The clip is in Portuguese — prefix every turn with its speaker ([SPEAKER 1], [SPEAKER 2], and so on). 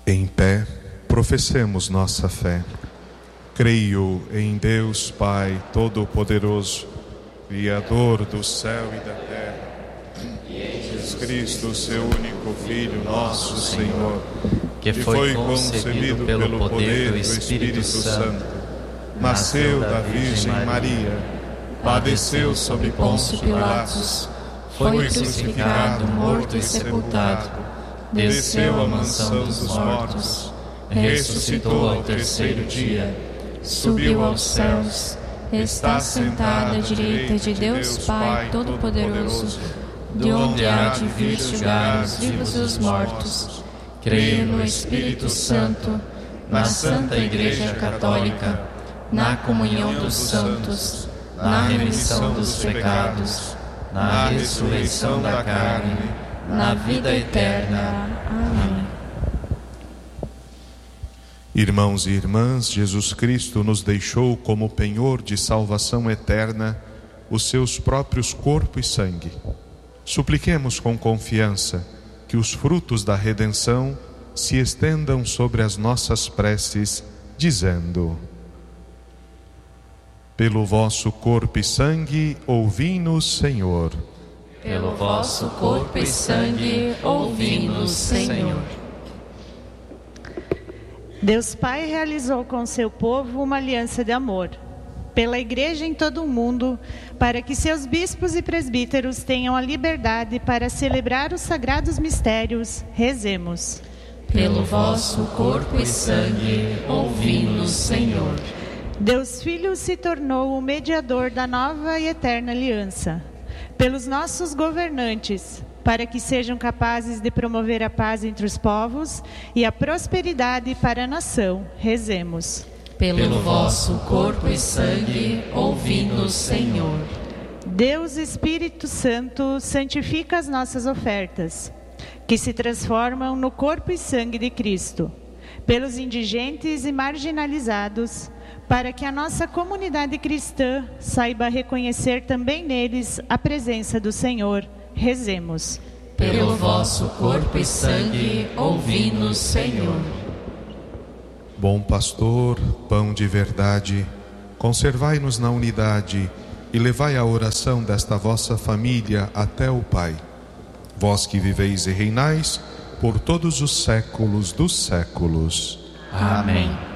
[SPEAKER 1] Em pé, professemos nossa fé. Creio em Deus Pai Todo-Poderoso, Criador do céu e da terra, e em Jesus Cristo, seu único Filho, nosso Senhor, que foi concebido pelo poder do Espírito Santo, nasceu da Virgem Maria, padeceu sob Pôncio Pilatos, foi crucificado, morto e sepultado, desceu à mansão dos mortos, ressuscitou ao terceiro dia, subiu aos céus, está sentado à direita de Deus Pai Todo-Poderoso, de onde há de vir julgar os vivos e os mortos. Creio no Espírito Santo, na Santa Igreja Católica, na comunhão dos santos, na remissão dos pecados, na ressurreição da carne, na vida eterna. Amém.
[SPEAKER 2] Irmãos e irmãs, Jesus Cristo nos deixou como penhor de salvação eterna os seus próprios corpo e sangue. Supliquemos com confiança que os frutos da redenção se estendam sobre as nossas preces, dizendo: pelo vosso corpo e sangue, ouvi-nos, Senhor.
[SPEAKER 3] Pelo vosso corpo e sangue, ouvi-nos, Senhor.
[SPEAKER 4] Deus Pai realizou com seu povo uma aliança de amor, pela Igreja em todo o mundo, para que seus bispos e presbíteros tenham a liberdade para celebrar os sagrados mistérios. Rezemos.
[SPEAKER 3] Pelo vosso corpo e sangue, ouvi-nos, Senhor.
[SPEAKER 4] Deus Filho se tornou o mediador da nova e eterna aliança. Pelos nossos governantes, para que sejam capazes de promover a paz entre os povos e a prosperidade para a nação. Rezemos.
[SPEAKER 3] Pelo vosso corpo e sangue, ouvi-nos, Senhor.
[SPEAKER 4] Deus Espírito Santo, santifica as nossas ofertas, que se transformam no corpo e sangue de Cristo, pelos indigentes e marginalizados, para que a nossa comunidade cristã saiba reconhecer também neles a presença do Senhor. Rezemos.
[SPEAKER 3] Pelo vosso corpo e sangue, ouvi-nos, Senhor.
[SPEAKER 2] Bom pastor, pão de verdade, conservai-nos na unidade e levai a oração desta vossa família até o Pai. Vós que viveis e reinais por todos os séculos dos séculos.
[SPEAKER 3] Amém.